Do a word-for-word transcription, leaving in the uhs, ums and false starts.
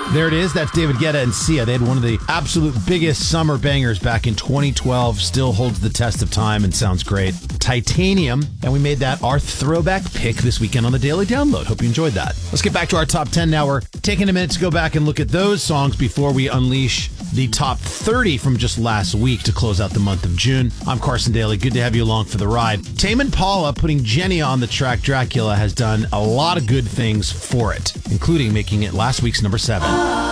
There it is. That's David Guetta and Sia. They had one of the absolute biggest summer bangers back in twenty twelve. Still holds the test of time and sounds great. Titanium. And we made that our throwback pick this weekend on the Daily Download. Hope you enjoyed that. Let's get back to our top ten now. We're taking a minute to go back and look at those songs before we unleash the top thirty from just last week to close out the month of June. I'm Carson Daly. Good to have you along for the ride. Tame Impala putting Jenny on the track Dracula has done a lot of good things for it, including making it last week's number seven.